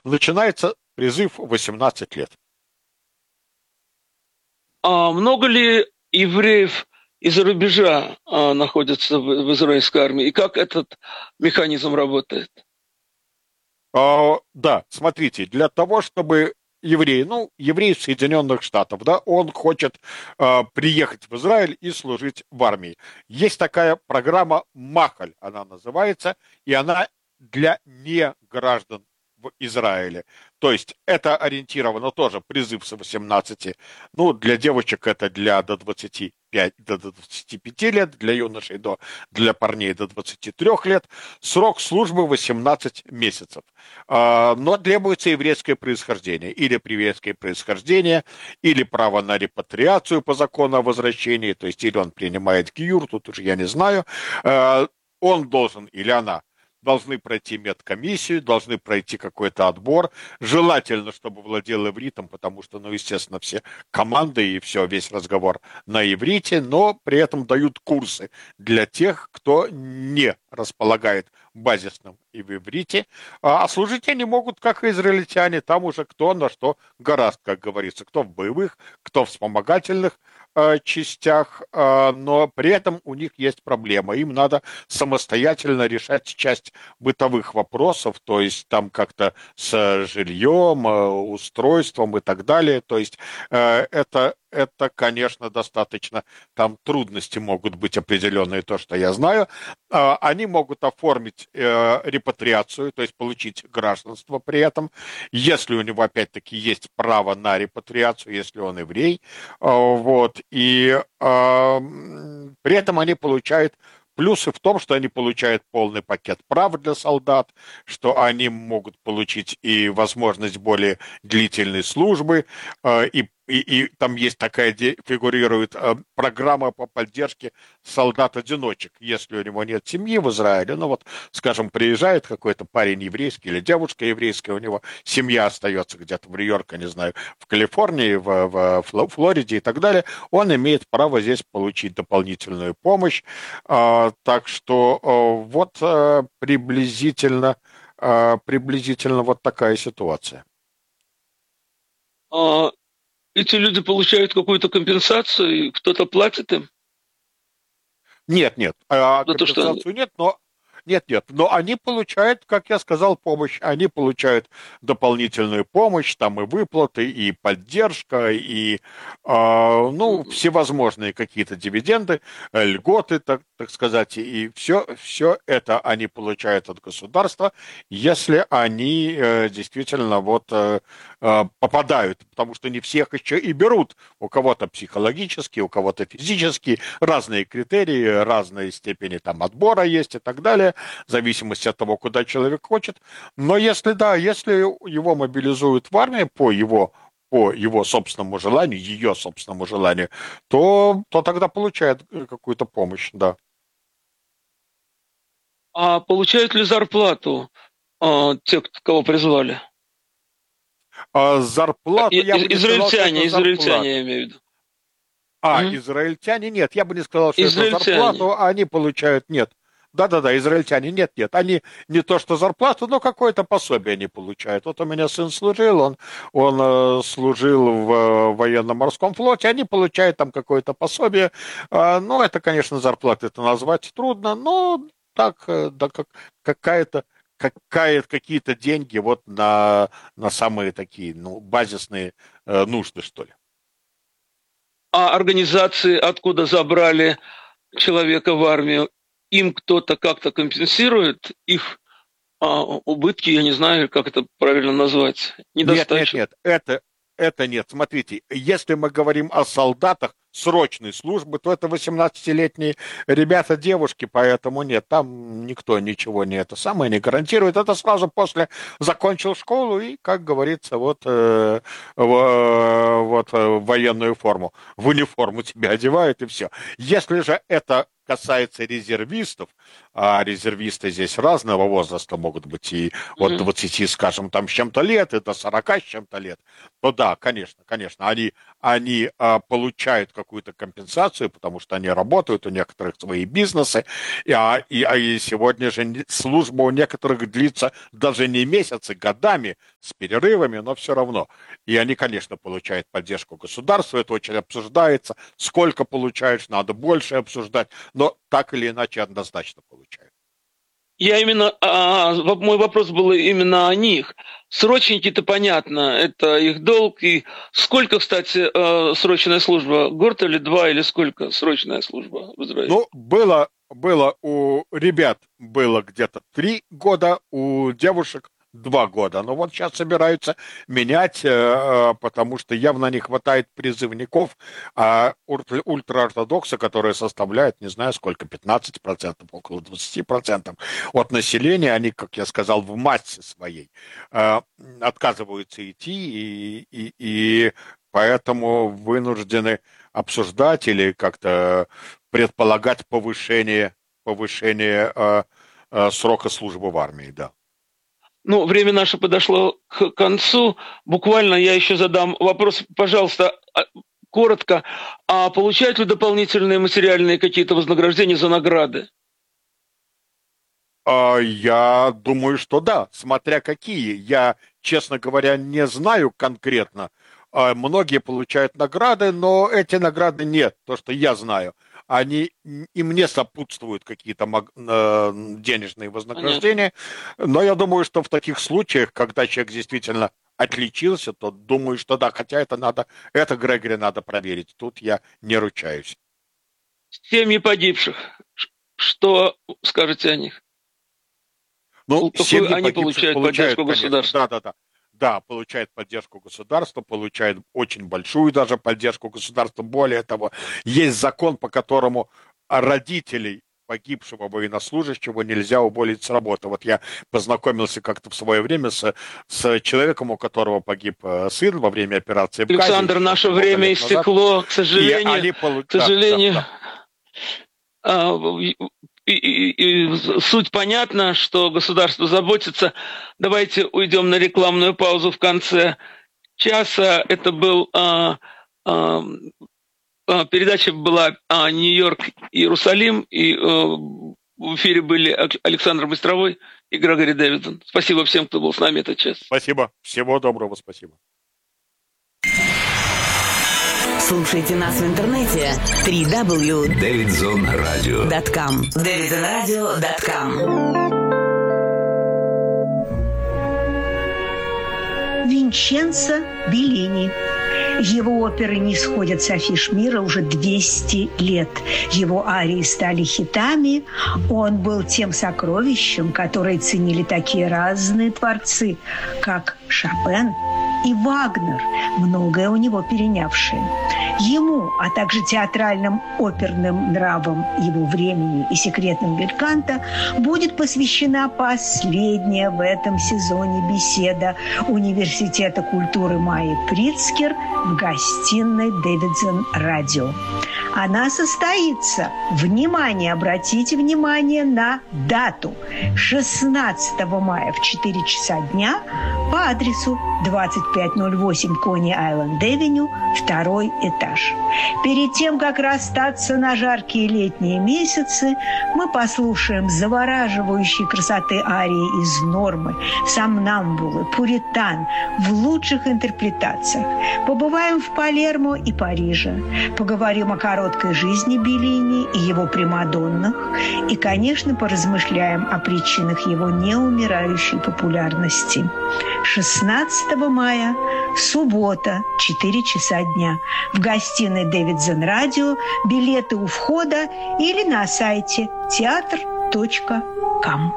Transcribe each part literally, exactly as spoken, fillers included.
начинается призыв в восемнадцать лет. А много ли евреев из-за рубежа а, находятся в, в израильской армии? И как этот механизм работает? А, да, смотрите, для того, чтобы еврей, ну, еврей из Соединенных Штатов, да, он хочет а, приехать в Израиль и служить в армии. Есть такая программа Махаль, она называется, и она для неграждан в Израиле. То есть это ориентировано тоже призыв с восемнадцати. Ну, для девочек это для до двадцати пяти, до двадцати пяти лет, для юношей до, для парней до двадцати трёх лет. Срок службы восемнадцать месяцев. А, но требуется еврейское происхождение. Или еврейское происхождение, или право на репатриацию по закону о возвращении, то есть или он принимает гиюр, тут уже я не знаю. А, он должен, или она, должны пройти медкомиссию, должны пройти какой-то отбор. Желательно, чтобы владел ивритом, потому что, ну, естественно, все команды и все, весь разговор на иврите, но при этом дают курсы для тех, кто не располагает базисным и в иврите. А служить они могут, как и израильтяне, там уже кто на что гораст, как говорится, кто в боевых, кто в вспомогательных э, частях, э, но при этом у них есть проблема. Им надо самостоятельно решать часть бытовых вопросов, то есть там как-то с жильем, э, устройством и так далее. То есть э, это это, конечно, достаточно, там трудности могут быть определенные, то, что я знаю. А, Они могут оформить э, репатриацию, то есть получить гражданство при этом, если у него, опять-таки, есть право на репатриацию, если он еврей. А, Вот. И а, м, при этом они получают плюсы в том, что они получают полный пакет прав для солдат, что они могут получить и возможность более длительной службы, э, и и, и там есть такая, де- фигурирует э, программа по поддержке солдат-одиночек, если у него нет семьи в Израиле, ну вот, скажем, приезжает какой-то парень еврейский или девушка еврейская, у него семья остается где-то в Нью-Йорке, не знаю, в Калифорнии, в, в Фло- Флориде и так далее, он имеет право здесь получить дополнительную помощь. А, так что э, вот э, приблизительно, э, приблизительно вот такая ситуация. А, эти люди получают какую-то компенсацию, и кто-то платит им Нет, нет, а, за то, что они... компенсацию нет, но нет, нет, но они получают, как я сказал, помощь, они получают дополнительную помощь, там и выплаты, и поддержка, и, а, ну, Мгм. всевозможные какие-то дивиденды, э, льготы, так, так сказать, и все, все это они получают от государства, если они э, действительно вот э, э, попадают, потому что не всех еще и берут, у кого-то психологически, у кого-то физически, разные критерии, разные степени там отбора есть и так далее, в зависимости от того, куда человек хочет. Но если да, если его мобилизуют в армию по его по его собственному желанию, ее собственному желанию, то, то тогда получает э, какую-то помощь, да. А получают ли зарплату а, те, кого призвали? А И- зарплату я бы и- не сказал, что это израильтяне, израильтяне, зарплата. я имею в виду. А, Мгм. израильтяне нет, я бы не сказал, что это Израильтяне. зарплату, а они получают нет. Да-да-да, израильтяне нет, нет, они не то что зарплату, но какое-то пособие они получают. Вот у меня сын служил, он, он э, служил в э, военно-морском флоте, они получают там какое-то пособие. А, ну, это, конечно, зарплата это назвать трудно, но так, э, да, как, какая-то какая, какие-то деньги вот на, на самые такие, ну, базисные э, нужды, что ли. А организации, откуда забрали человека в армию, им кто-то как-то компенсирует их а, убытки, я не знаю, как это правильно назвать, Нет, нет, недостачу. нет, это, это нет. Смотрите, если мы говорим о солдатах срочной службы, то это восемнадцатилетние ребята, девушки, поэтому нет, там никто ничего не это самое не гарантирует. Это сразу после закончил школу и, как говорится, вот, э, в, вот э, в военную форму, в униформу тебя одевают и все. Если же это касается резервистов, а резервисты здесь разного возраста могут быть, и от двадцати, скажем, там с чем-то лет, и до сорока с чем-то лет, то да, конечно, конечно, они, они а, получают какую-то компенсацию, потому что они работают, у некоторых свои бизнесы, и, а, и, а и сегодня же служба у некоторых длится даже не месяцы, годами, с перерывами, но все равно. И они, конечно, получают поддержку государства, это очень обсуждается, сколько получаешь, надо больше обсуждать, но так или иначе однозначно получают. Я именно, а, мой вопрос был именно о них. Срочники-то понятно, это их долг. И сколько, кстати, срочная служба? Год или два, или сколько срочная служба в Израиле? Ну, было, было у ребят было где-то три года, у девушек два года. Но вот сейчас собираются менять, потому что явно не хватает призывников, а ультраортодоксы, которые составляют, не знаю сколько, пятнадцать процентов, около двадцать процентов от населения, они, как я сказал, в массе своей отказываются идти, и, и, и поэтому вынуждены обсуждать или как-то предполагать повышение, повышение э, э, срока службы в армии, да. Ну, время наше подошло к концу. Буквально я еще задам вопрос, пожалуйста, коротко. А получают ли дополнительные материальные какие-то вознаграждения за награды? Я думаю, что да, смотря какие. Я, честно говоря, не знаю конкретно. Многие получают награды, но эти награды нет, то, что я знаю. Они им не сопутствуют какие-то денежные вознаграждения. Понятно. Но я думаю, что в таких случаях, когда человек действительно отличился, то думаю, что да, хотя это надо, это, Грегори, надо проверить. Тут я не ручаюсь. Семьи погибших. Что скажете о них? Ну, семьи они получают, получают поддержку государства. Да, да, да. Да, получает поддержку государства, получает очень большую даже поддержку государства. Более того, есть закон, по которому родителей погибшего военнослужащего нельзя уволить с работы. Вот я познакомился как-то в свое время с, с человеком, у которого погиб сын во время операции в Газе. Александр, наше время истекло, к сожалению. Они полу... К сожалению, да, да, да. И, и, и суть понятна, что государство заботится. Давайте уйдем на рекламную паузу в конце часа. Это был а, а, а, передача была а, Нью-Йорк, Иерусалим, и а, в эфире были Александр Быстровой и Грегори Дэвидсон. Спасибо всем, кто был с нами этот час. Спасибо. Всего доброго. Спасибо. Слушайте нас в интернете дабл ю дабл ю дабл ю точка дэвидсон радио точка ком дэвидсон радио точка ком. Винченцо Беллини. Его оперы не сходят с афиш мира уже двести лет. Его арии стали хитами. Он был тем сокровищем, которое ценили такие разные творцы, как Шопен и Вагнер, многое у него перенявшие. Ему, а также театральным оперным нравам его времени и секретным бельканто будет посвящена последняя в этом сезоне беседа Университета культуры Майи Прицкер в гостиной Дэвидсон Радио. Она состоится, внимание, обратите внимание на дату, шестнадцатого мая в четыре часа дня по адресу двадцать пять ноль восемь Кони-Айленд-Авеню, второй этаж. Перед тем, как расстаться на жаркие летние месяцы, мы послушаем завораживающей красоты арии из «Нормы», «Сомнамбулы», «Пуритан» в лучших интерпретациях. Побываем в Палермо и Париже. Поговорим о короткой жизни Беллини и его примадоннах. И, конечно, поразмышляем о причинах его неумирающей популярности. шестнадцатого мая, суббота, четыре часа дня. В гостиной Дэвидсон Радио. Билеты у входа или на сайте театр точка ком.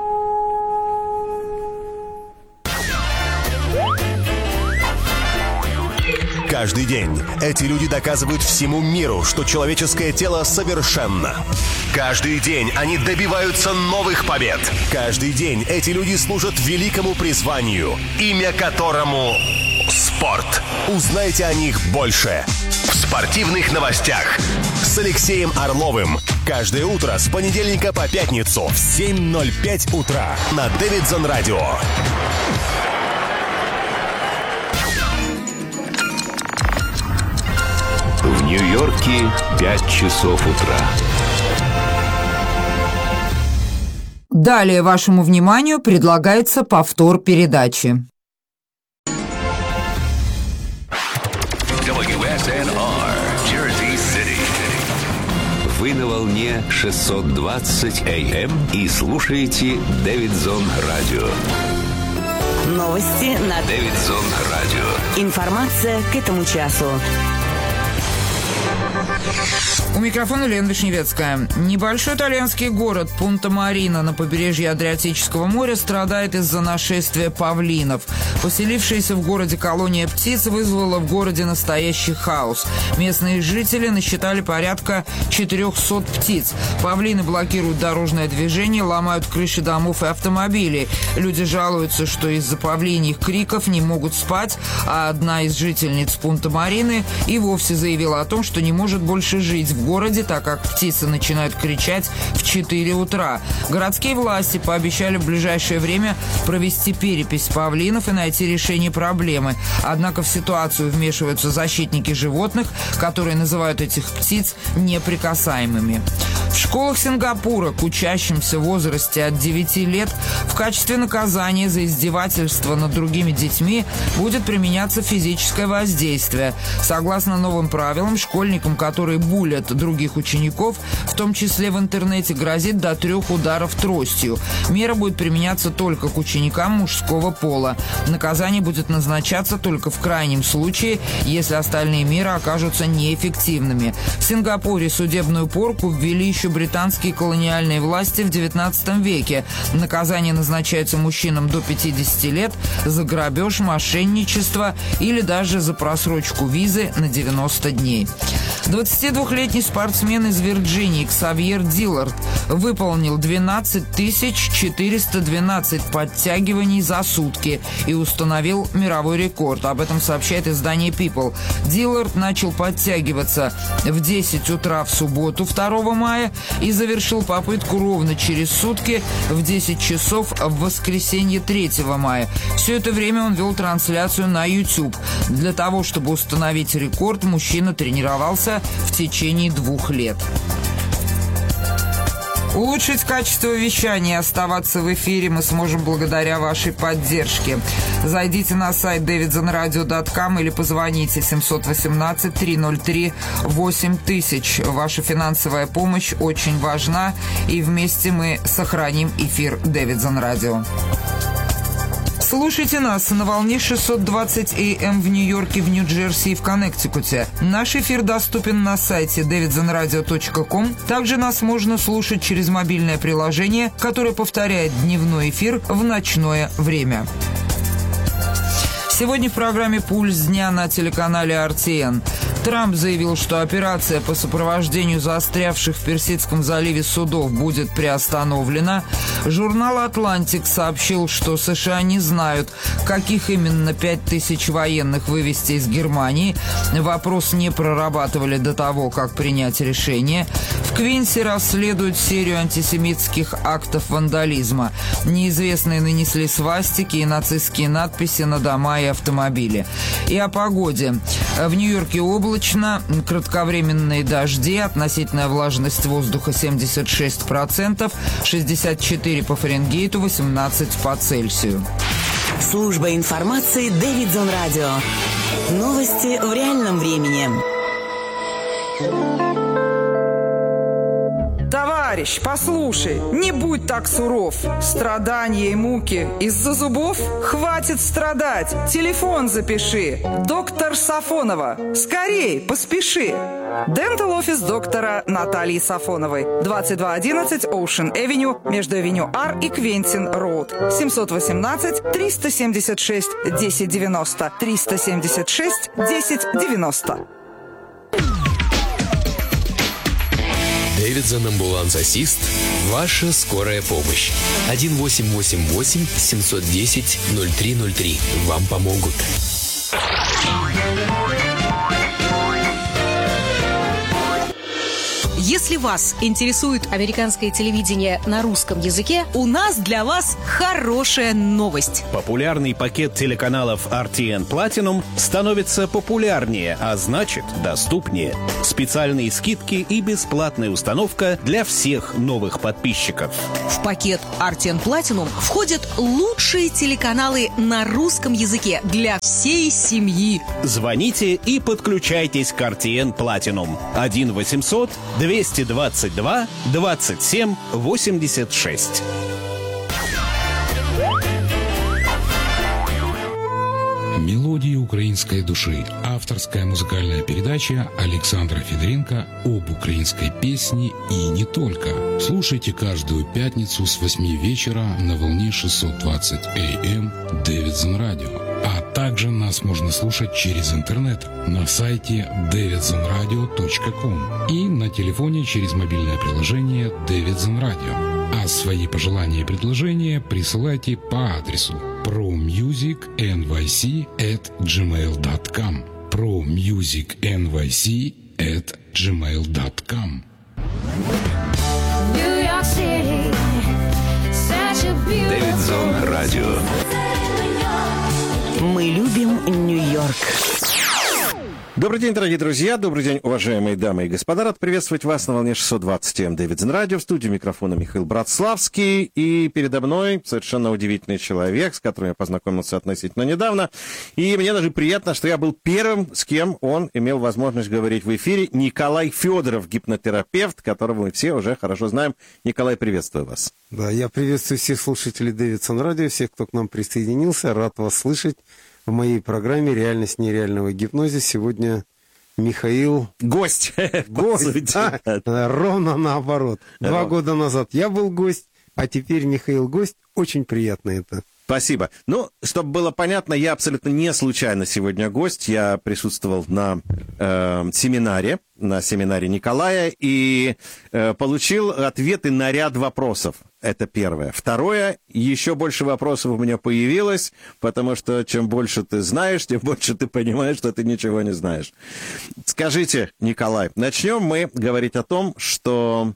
каждый день. Эти люди доказывают всему миру, что человеческое тело совершенно. Каждый день они добиваются новых побед. Каждый день эти люди служат великому призванию, имя которому спорт. Узнайте о них больше в спортивных новостях с Алексеем Орловым. Каждое утро с понедельника по пятницу в семь ноль пять утра на Дэвидсон Радио. В Нью-Йорке пять часов утра. Далее вашему вниманию предлагается повтор передачи. дабл ю эс эн ар, Jersey City. Вы на волне шестьсот двадцать эй эм и слушаете Дэвидсон Радио. Новости на Дэвидсон Радио. Информация к этому часу. У микрофона Лена Вишневецкая. Небольшой итальянский город Пунта-Марино на побережье Адриатического моря страдает из-за нашествия павлинов. Поселившаяся в городе колония птиц вызвала в городе настоящий хаос. Местные жители насчитали порядка четырехсот птиц. Павлины блокируют дорожное движение, ломают крыши домов и автомобилей. Люди жалуются, что из-за павлиньих криков не могут спать, а одна из жительниц Пунта-Марины и вовсе заявила о том, что не может больше жить в городе, так как птицы начинают кричать в четыре утра. Городские власти пообещали в ближайшее время провести перепись павлинов и найти решение проблемы. Однако в ситуацию вмешиваются защитники животных, которые называют этих птиц неприкасаемыми. В школах Сингапура к учащимся в возрасте от девяти лет в качестве наказания за издевательство над другими детьми будет применяться физическое воздействие. Согласно новым правилам, школьникам, которые булят других учеников, в том числе в интернете, грозит до трех ударов тростью. Мера будет применяться только к ученикам мужского пола. Наказание будет назначаться только в крайнем случае, если остальные меры окажутся неэффективными. В Сингапуре судебную порку ввели еще британские колониальные власти в девятнадцатом веке. Наказание назначается мужчинам до пятидесяти лет за грабеж, мошенничество или даже за просрочку визы на девяносто дней. двадцатидвухлетний спортсмен из Вирджинии Ксавьер Диллард выполнил двенадцать тысяч четыреста двенадцать подтягиваний за сутки и установил мировой рекорд. Об этом сообщает издание People. Диллард начал подтягиваться в десять утра в субботу, второго мая, и завершил попытку ровно через сутки в десять часов в воскресенье третьего мая. Все это время он вел трансляцию на YouTube. Для того, чтобы установить рекорд, мужчина тренировался в течение двух лет. Улучшить качество вещания и оставаться в эфире мы сможем благодаря вашей поддержке. Зайдите на сайт дэвидсон радио точка ком или позвоните семьсот восемнадцать триста три восемь тысяч. Ваша финансовая помощь очень важна, и вместе мы сохраним эфир Дэвидсон Радио. Слушайте нас на волне шестьсот двадцать эй эм в Нью-Йорке, в Нью-Джерси и в Коннектикуте. Наш эфир доступен на сайте дэвидсон радио точка ком. Также нас можно слушать через мобильное приложение, которое повторяет дневной эфир в ночное время. Сегодня в программе «Пульс дня» на телеканале ар ти эн. Трамп заявил, что операция по сопровождению застрявших в Персидском заливе судов будет приостановлена. Журнал «Атлантик» сообщил, что США не знают, каких именно пять тысяч военных вывести из Германии. Вопрос не прорабатывали до того, как принять решение. В Квинсе расследуют серию антисемитских актов вандализма. Неизвестные нанесли свастики и нацистские надписи на дома и автомобили. И о погоде. В Нью-Йорке облачно, кратковременные дожди, относительная влажность воздуха семьдесят шесть процентов, шестьдесят четыре по Фаренгейту, восемнадцать по Цельсию. Служба информации Дэвидсон Радио. Новости в реальном времени. Товарищ! товарищ, послушай, не будь так суров. Страдания и муки из-за зубов? Хватит страдать. Телефон запиши. Доктор Сафонова. Скорей, поспеши. Дентал офис доктора Натальи Сафоновой. двадцать два одиннадцать Ocean Avenue между Авеню Ар и Квентин Роуд. семьсот восемнадцать триста семьдесят шесть десять девяносто. триста семьдесят шесть десять девяносто. Дэвидсон Амбуланс Ассист. Ваша скорая помощь. один восемь восемь восемь семь один ноль ноль три ноль три. Вам помогут. Если вас интересует американское телевидение на русском языке, у нас для вас хорошая новость. Популярный пакет телеканалов ар ти эн Platinum становится популярнее, а значит доступнее. Специальные скидки и бесплатная установка для всех новых подписчиков. В пакет ар ти эн Platinum входят лучшие телеканалы на русском языке для всей семьи. Звоните и подключайтесь к ар ти эн Platinum. один восемьсот двести двадцать два двадцать семь восемьдесят шесть. Мелодии украинской души. Авторская музыкальная передача Александра Федоренко об украинской песне и не только. Слушайте каждую пятницу с восьми вечера на волне шестьсот двадцать эй эм Дэвидсон Радио. А также нас можно слушать через интернет на сайте дэвидсон радио точка ком и на телефоне через мобильное приложение Дэвидсон Радио. А свои пожелания и предложения присылайте по адресу prommusicnyc at gmail dot com prommusicnyc at gmail dot com. Дэвидсон Радио. Мы любим Нью-Йорк. Добрый день, дорогие друзья, добрый день, уважаемые дамы и господа. Рад приветствовать вас на волне шестьсот двадцать эй эм Дэвидсон Радио. В студии микрофона Михаил Братславский. И передо мной совершенно удивительный человек, с которым я познакомился относительно недавно. И мне даже приятно, что я был первым, с кем он имел возможность говорить в эфире. Николай Федоров, гипнотерапевт, которого мы все уже хорошо знаем. Николай, приветствую вас. Да, я приветствую всех слушателей Дэвидсон Радио, всех, кто к нам присоединился. Рад вас слышать. В моей программе «Реальность нереального гипноза» сегодня Михаил... Гость! Гость, да, ровно наоборот. Два года назад я был гость, а теперь Михаил гость. Очень приятно это. Спасибо. Ну, чтобы было понятно, я абсолютно не случайно сегодня гость. Я присутствовал на э, семинаре, на семинаре Николая и э, получил ответы на ряд вопросов. Это первое. Второе, еще больше вопросов у меня появилось, потому что чем больше ты знаешь, тем больше ты понимаешь, что ты ничего не знаешь. Скажите, Николай, начнем мы говорить о том, что...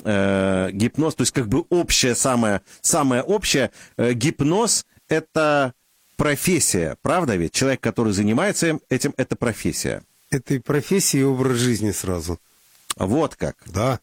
Э, гипноз, то есть как бы общее, самое, самое общее, э, гипноз – это профессия, правда ведь? Человек, который занимается этим, это профессия. Это и профессия, и образ жизни сразу. Вот как? Да.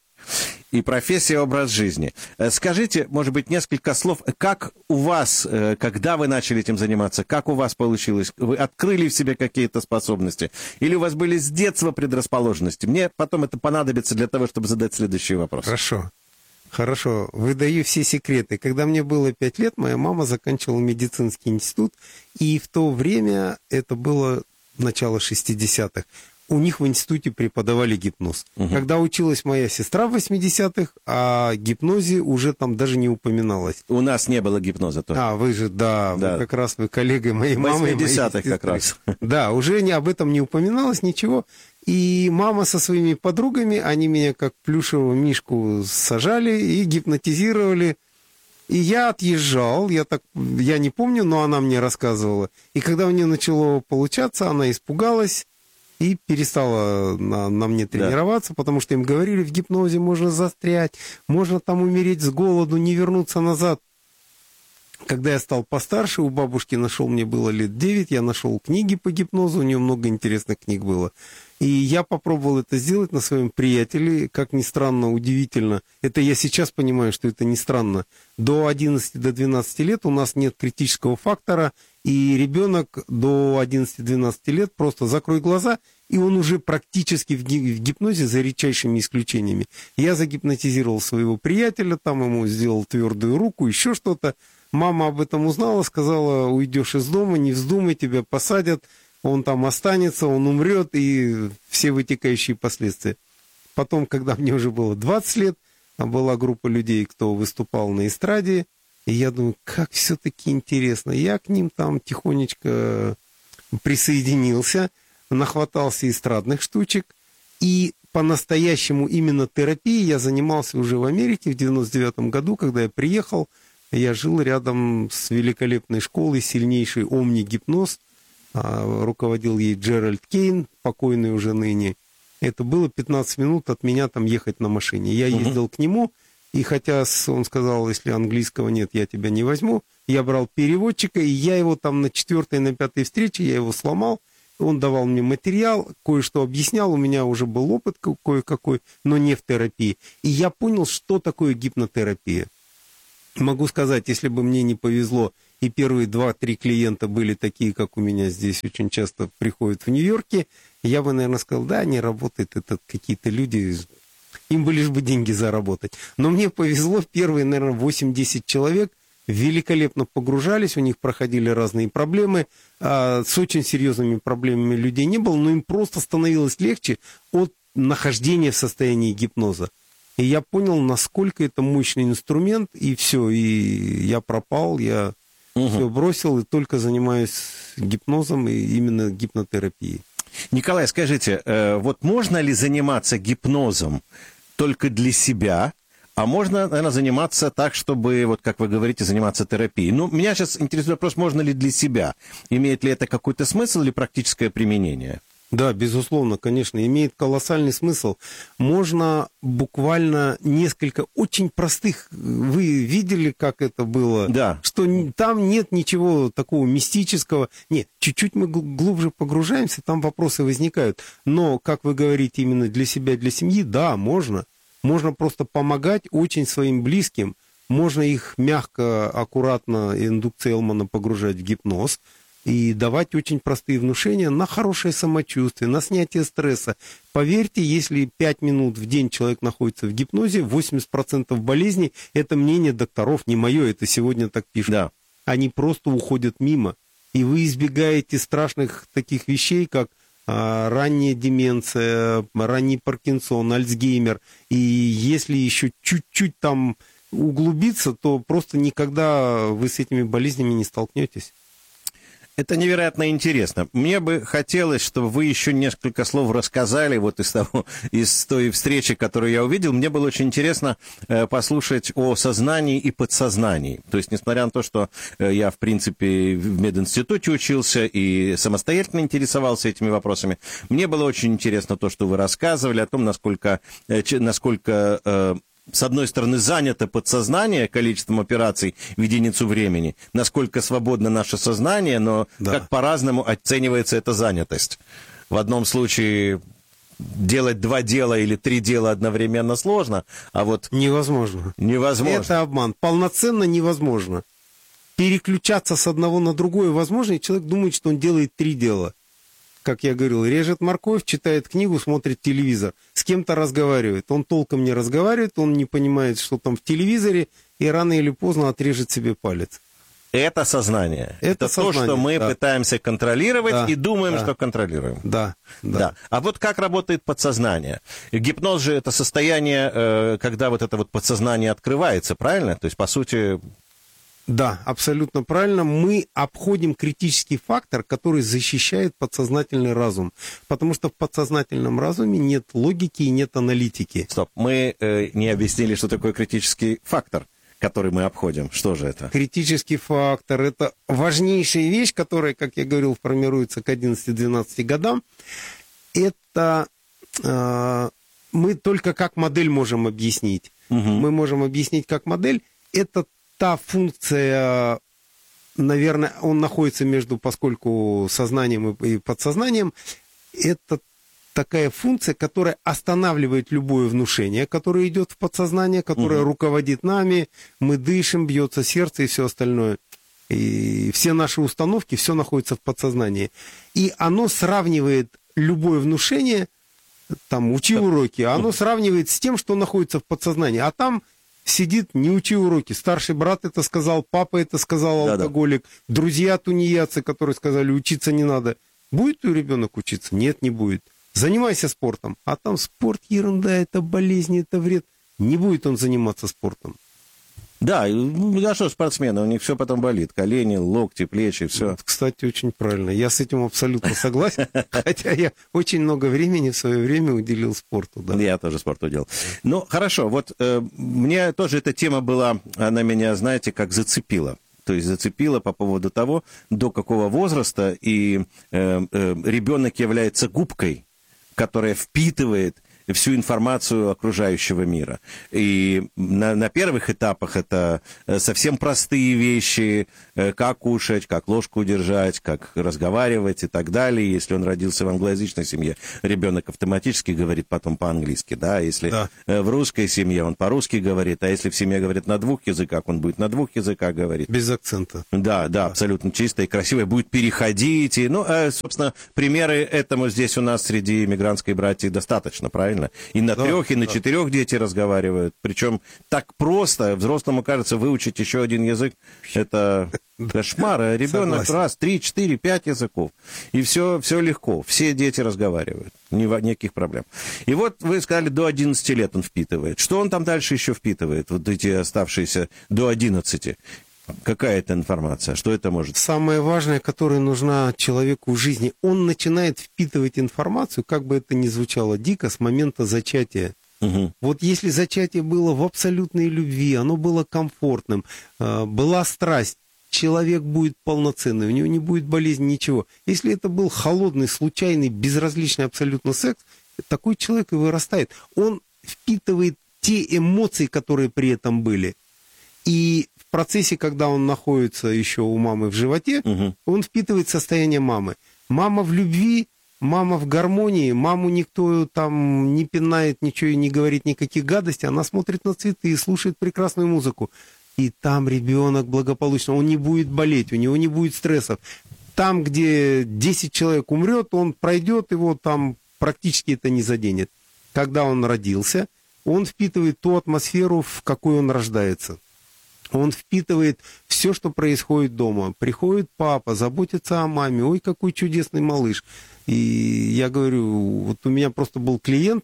И профессия, и образ жизни. Скажите, может быть, несколько слов, как у вас, когда вы начали этим заниматься, как у вас получилось? Вы открыли в себе какие-то способности? Или у вас были с детства предрасположенности? Мне потом это понадобится для того, чтобы задать следующий вопрос. Хорошо. Хорошо. Выдаю все секреты. Когда мне было пять лет, моя мама заканчивала медицинский институт, и в то время, это было начало шестидесятых, у них в институте преподавали гипноз. Угу. Когда училась моя сестра в восьмидесятых, о гипнозе уже там даже не упоминалось. У нас не было гипноза тоже. А, вы же, да, да. Вы как раз вы коллега моей мамы. В восьмидесятых как раз. Да, уже не, об этом не упоминалось ничего. И мама со своими подругами, они меня как плюшевого мишку сажали и гипнотизировали. И я отъезжал, я так, я не помню, но она мне рассказывала. И когда у нее начало получаться, она испугалась и перестала на, на мне тренироваться, да. Потому что им говорили, в гипнозе можно застрять, можно там умереть с голоду, не вернуться назад. Когда я стал постарше, у бабушки нашел, мне было лет девять, я нашел книги по гипнозу, у нее много интересных книг было. И я попробовал это сделать на своем приятеле, как ни странно, удивительно. Это я сейчас понимаю, что это не странно. До одиннадцати, до двенадцати лет у нас нет критического фактора, И ребенок до одиннадцати-двенадцати лет просто закрой глаза, и он уже практически в гипнозе, за редчайшими исключениями. Я загипнотизировал своего приятеля, там ему сделал твердую руку, еще что-то. Мама об этом узнала, сказала, уйдешь из дома, не вздумай, тебя посадят, он там останется, он умрет, и все вытекающие последствия. Потом, когда мне уже было двадцать лет, была группа людей, кто выступал на эстраде, и я думаю, как все-таки интересно. Я к ним там тихонечко присоединился, нахватался эстрадных штучек, и по-настоящему именно терапией я занимался уже в Америке в девяносто девятом году, когда я приехал. Я жил рядом с великолепной школой, сильнейший омни-гипноз. Руководил ей Джеральд Кейн, покойный уже ныне. Это было пятнадцать минут от меня там ехать на машине. Я ездил uh-huh. к нему, и хотя он сказал, если английского нет, я тебя не возьму, я брал переводчика, и я его там на четвертой, на пятой встрече, я его сломал. Он давал мне материал, кое-что объяснял, у меня уже был опыт кое-какой, но не в терапии. И я понял, что такое гипнотерапия. Могу сказать, если бы мне не повезло, и первые два-три клиента были такие, как у меня здесь очень часто приходят в Нью-Йорке, я бы, наверное, сказал, да, не работает, это какие-то люди, им бы лишь бы деньги заработать. Но мне повезло, первые, наверное, восемь-десять человек великолепно погружались, у них проходили разные проблемы, а, с очень серьезными проблемами людей не было, но им просто становилось легче от нахождения в состоянии гипноза. И я понял, насколько это мощный инструмент, и все, и я пропал, я угу. все бросил, и только занимаюсь гипнозом и именно гипнотерапией. Николай, скажите, э, вот можно ли заниматься гипнозом только для себя, а можно, наверное, заниматься так, чтобы, вот как вы говорите, заниматься терапией? Ну, меня сейчас интересует вопрос, можно ли для себя? Имеет ли это какой-то смысл или практическое применение? Да, безусловно, конечно, имеет колоссальный смысл. Можно буквально несколько очень простых, вы видели, как это было? Да. Что там нет ничего такого мистического. Нет, чуть-чуть мы глубже погружаемся, там вопросы возникают. Но, как вы говорите, именно для себя, для семьи, да, можно. Можно просто помогать очень своим близким. Можно их мягко, аккуратно, индукцией Элмана погружать в гипноз. И давать очень простые внушения на хорошее самочувствие, на снятие стресса. Поверьте, если пять минут в день человек находится в гипнозе, восемьдесят процентов болезней, это мнение докторов, не мое, это сегодня так пишут. Да. Они просто уходят мимо. И вы избегаете страшных таких вещей, как а, ранняя деменция, ранний Паркинсон, Альцгеймер. И если еще чуть-чуть там углубиться, то просто никогда вы с этими болезнями не столкнетесь. Это невероятно интересно. Мне бы хотелось, чтобы вы еще несколько слов рассказали вот из того, из той встречи, которую я увидел. Мне было очень интересно э, послушать о сознании и подсознании. То есть, несмотря на то, что э, я, в принципе, в мединституте учился и самостоятельно интересовался этими вопросами, мне было очень интересно то, что вы рассказывали о том, насколько, э, насколько э, с одной стороны, занято подсознание количеством операций в единицу времени, насколько свободно наше сознание, но да. как по-разному оценивается эта занятость. В одном случае делать два дела или три дела одновременно сложно, а вот... Невозможно. Невозможно. Это обман. Полноценно невозможно. Переключаться с одного на другое возможно, и человек думает, что он делает три дела. Как я говорил, режет морковь, читает книгу, смотрит телевизор, с кем-то разговаривает. Он толком не разговаривает, он не понимает, что там в телевизоре, и рано или поздно отрежет себе палец. Это сознание. Это, Это сознание, то, что мы да. пытаемся контролировать да, и думаем, да. что контролируем. Да, да. да. А вот как работает подсознание? Гипноз же это состояние, когда вот это вот подсознание открывается, правильно? То есть, по сути... Да, абсолютно правильно. Мы обходим критический фактор, который защищает подсознательный разум. Потому что в подсознательном разуме нет логики и нет аналитики. Стоп, мы э, не объяснили, что такое критический фактор, который мы обходим. Что же это? Критический фактор – это важнейшая вещь, которая, как я говорил, формируется к одиннадцати-двенадцати годам. Это э, мы только как модель можем объяснить. Угу. Мы можем объяснить как модель. Это та функция, наверное, он находится между, поскольку сознанием и подсознанием, это такая функция, которая останавливает любое внушение, которое идет в подсознание, которое угу. руководит нами, мы дышим, бьется сердце и все остальное. И все наши установки, все находится в подсознании. И оно сравнивает любое внушение, там, учи уроки, оно сравнивает с тем, что находится в подсознании. А там сидит, не учи уроки. Старший брат это сказал, папа это сказал, алкоголик, да-да. Друзья тунеядцы, которые сказали, учиться не надо. Будет у ребенок учиться? Нет, не будет. Занимайся спортом. А там спорт ерунда, это болезнь, это вред. Не будет он заниматься спортом. Да, а что спортсмены, у них все потом болит. Колени, локти, плечи, все. Вот, кстати, очень правильно. Я с этим абсолютно согласен. Хотя я очень много времени в свое время уделил спорту. Да. Я тоже спорту уделил. Ну, хорошо, вот э, мне тоже эта тема была, она меня, знаете, как зацепила. То есть зацепила по поводу того, до какого возраста и э, э, ребенок является губкой, которая впитывает всю информацию окружающего мира. И на, на первых этапах это совсем простые вещи, как кушать, как ложку держать, как разговаривать и так далее. Если он родился в англоязычной семье, ребенок автоматически говорит потом по-английски, да, если да. в русской семье он по-русски говорит, а если в семье говорит на двух языках, он будет на двух языках говорить. Без акцента. Да, да, абсолютно чисто и красиво, будет переходить. И, ну, собственно, примеры этому здесь у нас среди мигрантской братьи достаточно, правильно? И на да, трех, и на да. четырех дети разговаривают. Причем так просто. Взрослому кажется, выучить еще один язык – это кошмар. А ребенок Согласен. раз, три, четыре, пять языков. И все, все легко. Все дети разговаривают. Никаких проблем. И вот вы сказали, до одиннадцати лет он впитывает. Что он там дальше еще впитывает? Вот эти оставшиеся до одиннадцати. Какая это информация? Что это может? Самое важное, которое нужна человеку в жизни, он начинает впитывать информацию, как бы это ни звучало дико, с момента зачатия. Угу. Вот если зачатие было в абсолютной любви, оно было комфортным, была страсть, человек будет полноценный, у него не будет болезни, ничего. Если это был холодный, случайный, безразличный абсолютно секс, такой человек и вырастает. Он впитывает те эмоции, которые при этом были. И в процессе, когда он находится еще у мамы в животе, угу. он впитывает состояние мамы. Мама в любви, мама в гармонии, маму никто там не пинает, ничего и не говорит, никаких гадостей. Она смотрит на цветы, слушает прекрасную музыку. И там ребенок благополучно, он не будет болеть, у него не будет стрессов. Там, где десять человек умрет, он пройдет, его там практически это не заденет. Когда он родился, он впитывает ту атмосферу, в какой он рождается. Он впитывает все, что происходит дома. Приходит папа, заботится о маме. Ой, какой чудесный малыш. И я говорю, вот у меня просто был клиент,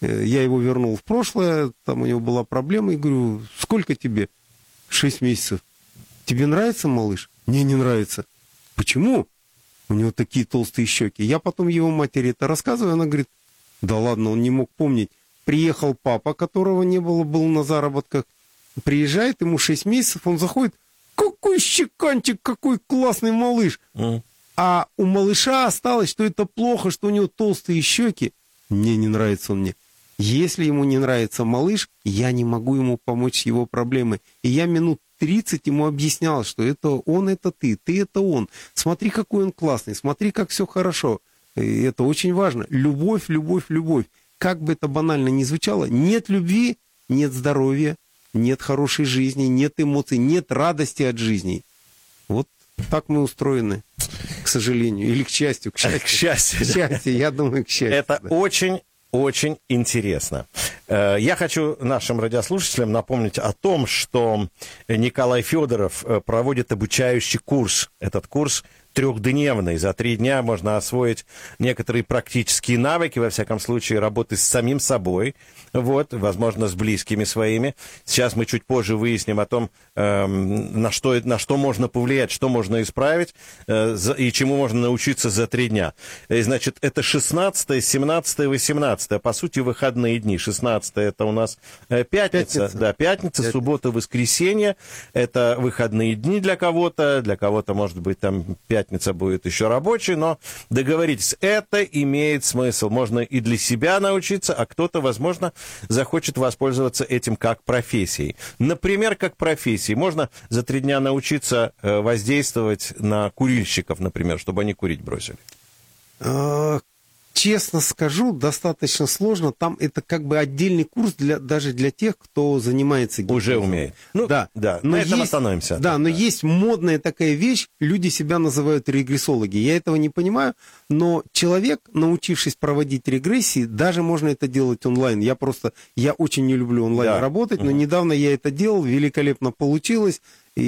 я его вернул в прошлое, там у него была проблема, и говорю, сколько тебе? Шесть месяцев. Тебе нравится малыш? Мне не нравится. Почему? У него такие толстые щеки. Я потом его матери это рассказываю, она говорит, да ладно, он не мог помнить. Приехал папа, которого не было, был на заработках. Приезжает, ему шесть месяцев, он заходит, какой щеканчик, какой классный малыш. Mm. А у малыша осталось, что это плохо, что у него толстые щеки. Мне не нравится он мне. Если ему не нравится малыш, я не могу ему помочь с его проблемой. И я минут тридцать ему объяснял, что это он, это ты, ты это он. Смотри, какой он классный, смотри, как все хорошо. И это очень важно. Любовь, любовь, любовь. Как бы это банально ни звучало, нет любви, нет здоровья. Нет хорошей жизни, нет эмоций, нет радости от жизни. Вот так мы устроены, к сожалению. Или к счастью. К счастью, к счастью, к счастью я думаю, к счастью. Это да. очень, очень интересно. Я хочу нашим радиослушателям напомнить о том, что Николай Федоров проводит обучающий курс. Этот курс трехдневный. За три дня можно освоить некоторые практические навыки, во всяком случае, работы с самим собой, вот, возможно, с близкими своими. Сейчас мы чуть позже выясним о том, э, на, что, на что можно повлиять, что можно исправить э, за, и чему можно научиться за три дня. И, значит, это шестнадцатое, семнадцатое, восемнадцатое, по сути, выходные дни. шестнадцатое это у нас э, пятница, пятница, да, пятница, пятница, суббота, воскресенье. Это выходные дни для кого-то, для кого-то, может быть, там пятница. Пятница будет еще рабочей, но договоритесь, это имеет смысл. Можно и для себя научиться, а кто-то, возможно, захочет воспользоваться этим как профессией. Например, как профессией. Можно за три дня научиться воздействовать на курильщиков, например, чтобы они курить бросили. честно скажу, достаточно сложно. Там это как бы отдельный курс для, даже для тех, кто занимается гипнозом. Уже умеет. Ну, да, да, но на этом есть, остановимся. Да, но есть модная такая вещь, люди себя называют регрессологи. Я этого не понимаю, но человек, научившись проводить регрессии, даже можно это делать онлайн. Я просто, я очень не люблю онлайн Да. работать, но Мгм. недавно я это делал, великолепно получилось.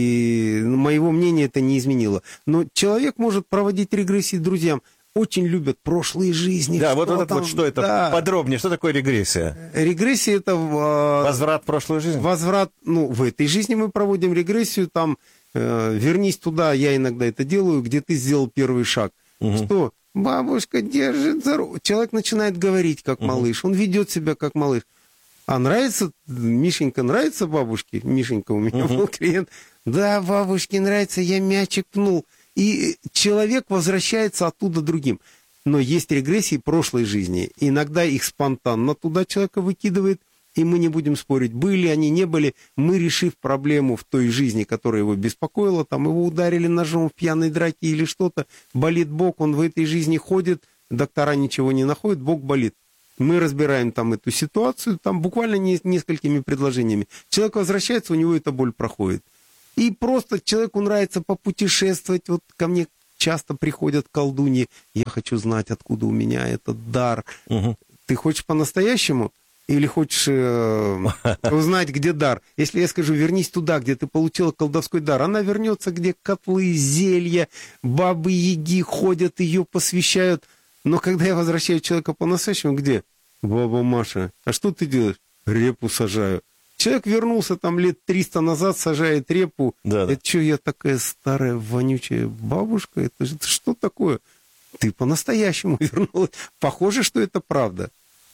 И моего мнения это не изменило. Но человек может проводить регрессии друзьям. Очень любят прошлые жизни. Да, вот что это там, вот что это? да. Подробнее, что такое регрессия? Регрессия это... э, Возврат в прошлую жизнь? Возврат, ну, в этой жизни мы проводим регрессию, там, э, вернись туда, я иногда это делаю, где ты сделал первый шаг. Мгм. Что? Бабушка держит за руку. Человек начинает говорить как Мгм. малыш, он ведет себя как малыш. А нравится, Мишенька нравится бабушке? Мишенька у меня Мгм. был клиент. Да, бабушке нравится, я мячик пнул. И человек возвращается оттуда другим. Но есть регрессии прошлой жизни. Иногда их спонтанно туда человека выкидывает, и мы не будем спорить, были они, не были. Мы, решив проблему в той жизни, которая его беспокоила, там его ударили ножом в пьяной драке или что-то, болит бок, он в этой жизни ходит, доктора ничего не находят, бок болит. Мы разбираем там эту ситуацию, там буквально не- несколькими предложениями. Человек возвращается, у него эта боль проходит. И просто человеку нравится попутешествовать. Вот ко мне часто приходят колдуньи. Я хочу знать, откуда у меня этот дар. Мгм. Ты хочешь по-настоящему? Или хочешь э, узнать, где дар? Если я скажу, вернись туда, где ты получила колдовской дар, она вернется, где котлы, зелья, бабы-яги ходят, ее посвящают. Но когда я возвращаю человека по-настоящему, где? Баба Маша, а что ты делаешь? Репу сажаю. Человек вернулся там лет триста назад, сажает репу. Да, да. Это что, я такая старая, вонючая бабушка? Это, же- это что такое? Ты по-настоящему вернулась. Похоже, что это правда.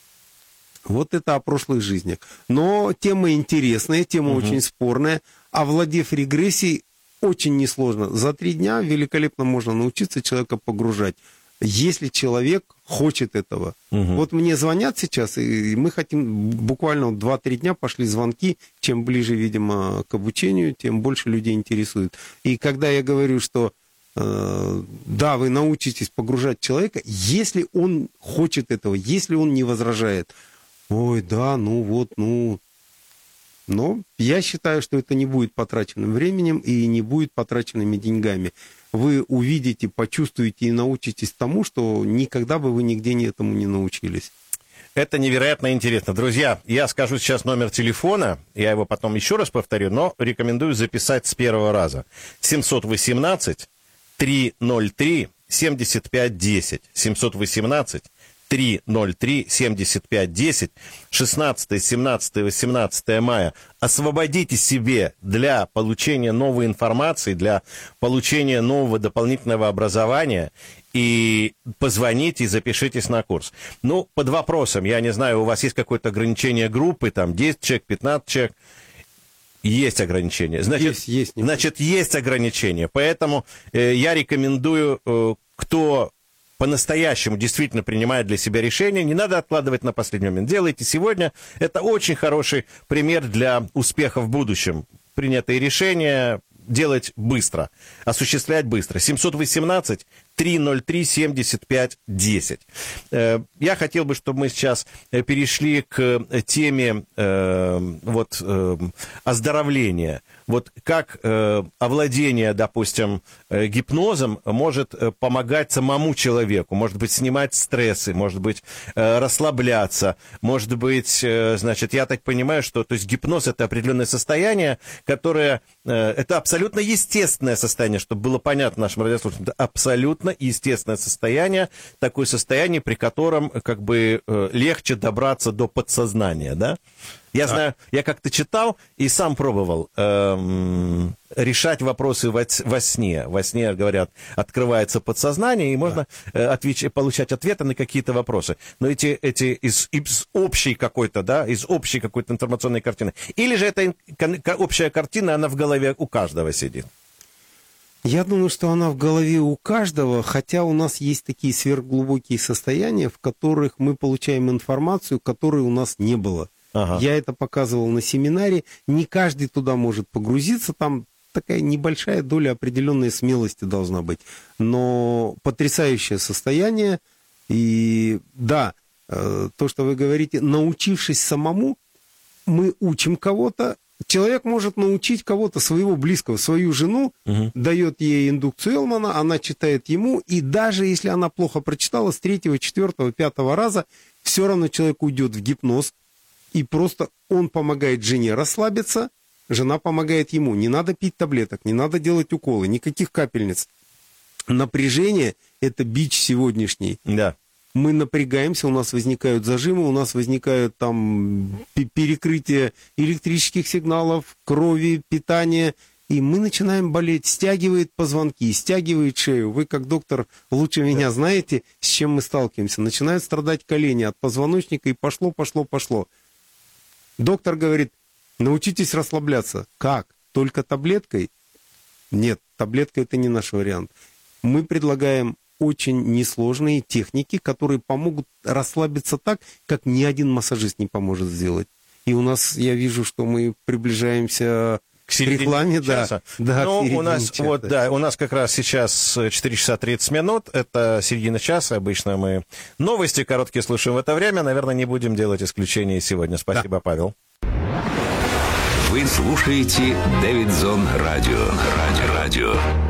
Вот это о прошлых жизнях. Но тема интересная, тема Мгм. очень спорная. Овладев регрессией, очень несложно. За три дня великолепно можно научиться человека погружать. Если человек хочет этого. Мгм. Вот мне звонят сейчас, и мы хотим, буквально вот два-три дня пошли звонки. Чем ближе, видимо, к обучению, тем больше людей интересует. И когда я говорю, что э, да, вы научитесь погружать человека, если он хочет этого, если он не возражает. Ой, да, ну вот, ну... Но я считаю, что это не будет потраченным временем и не будет потраченными деньгами. Вы увидите, почувствуете и научитесь тому, что никогда бы вы нигде не этому не научились. Это невероятно интересно. Друзья, я скажу сейчас номер телефона, я его потом еще раз повторю, но рекомендую записать с первого раза. семьсот восемнадцать триста три семьдесят пять десять. семьсот восемнадцать триста три семьдесят пять десять. шестнадцатое, семнадцатое, восемнадцатое мая. Освободите себе для получения новой информации, для получения нового дополнительного образования и позвоните и запишитесь на курс. Ну, под вопросом, я не знаю, у вас есть какое-то ограничение группы, там десять человек, пятнадцать человек? Есть ограничения. Значит, Есть, есть. значит, есть ограничения. Поэтому э, я рекомендую, э, кто по-настоящему действительно принимает для себя решение, не надо откладывать на последний момент. Делайте сегодня. Это очень хороший пример для успеха в будущем. Принятые решения делать быстро, осуществлять быстро. семьсот восемнадцать триста три семьдесят пять десять. Э, Я хотел бы, чтобы мы сейчас э, перешли к теме э, вот, э, оздоровления. Вот как э, овладение, допустим, э, гипнозом может э, помогать самому человеку, может быть, снимать стрессы, может быть, э, расслабляться, может быть, э, значит, я так понимаю, что то есть гипноз — это определенное состояние, которое, э, это абсолютно естественное состояние, чтобы было понятно нашим радиослушателям, это абсолютно естественное состояние, такое состояние, при котором как бы э, легче добраться до подсознания, да? Я знаю, я как-то читал и сам пробовал эм, решать вопросы во, во сне. Во сне, говорят, открывается подсознание, и можно э, отвеч, получать ответы на какие-то вопросы. Но эти, эти из, из общей какой-то, да, из общей какой-то информационной картины. Или же эта общая картина, она в голове у каждого сидит? Я думаю, что она в голове у каждого, хотя у нас есть такие сверхглубокие состояния, в которых мы получаем информацию, которой у нас не было. Ага. Я это показывал на семинаре. Не каждый туда может погрузиться, там такая небольшая доля определенной смелости должна быть. Но потрясающее состояние. И да, то, что вы говорите, научившись самому, мы учим кого-то. Человек может научить кого-то, своего близкого, свою жену, угу. дает ей индукцию Элмана, она читает ему, и даже если она плохо прочитала, с третьего, четвертого, пятого раза, все равно человек уйдет в гипноз, и просто он помогает жене расслабиться, жена помогает ему. Не надо пить таблеток, не надо делать уколы, никаких капельниц. Напряжение – это бич сегодняшний. Да. Мы напрягаемся, у нас возникают зажимы, у нас возникают там перекрытие электрических сигналов, крови, питания, и мы начинаем болеть, стягивает позвонки, стягивает шею. Вы, как доктор, лучше меня знаете, с чем мы сталкиваемся. Начинают страдать колени от позвоночника, и пошло, пошло, пошло. Доктор говорит, научитесь расслабляться. Как? Только таблеткой? Нет, таблетка – это не наш вариант. Мы предлагаем очень несложные техники, которые помогут расслабиться так, как ни один массажист не поможет сделать. И у нас, я вижу, что мы приближаемся к рекламе, часа. Да, да, ну, у нас, часа. вот, да, у нас как раз сейчас четыре часа тридцать минут, это середина часа, обычно мы новости короткие слушаем в это время, наверное, не будем делать исключения сегодня. Спасибо, да. Павел. Вы слушаете Дэвид Зон Радио. Радио. Радио.